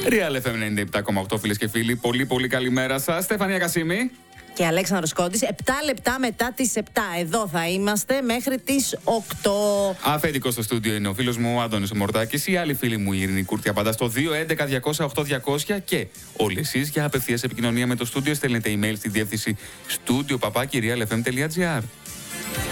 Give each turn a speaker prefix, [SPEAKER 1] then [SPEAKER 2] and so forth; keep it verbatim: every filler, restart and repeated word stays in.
[SPEAKER 1] Real εφ εμ ενενήντα επτά κόμμα οκτώ, φίλες και φίλοι. Πολύ πολύ καλημέρα σας. Στέφανια Κασίμη
[SPEAKER 2] και Αλέξανδρος Κόντης. επτά λεπτά μετά τις επτά. Εδώ θα είμαστε μέχρι τις οκτώ.
[SPEAKER 1] Αφεντικό στο στούντιο είναι ο φίλος μου ο Άντωνης ο Μορτάκης. Η άλλη φίλη μου η Ειρήνη Κούρτια πάντα στο δύο έντεκα διακόσια οκτώ διακόσια. Και όλοι εσείς για απευθείας επικοινωνία με το στούντιο στέλνετε email στη διεύθυνση studio παπάκι real f m τελεία g r.